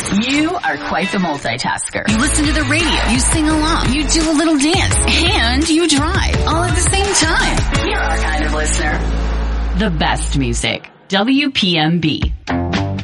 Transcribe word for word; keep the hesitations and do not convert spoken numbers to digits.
You are quite the multitasker. You listen to the radio, you sing along, you do a little dance, and you drive all at the same time. You're our kind of listener. The best music. W P M B.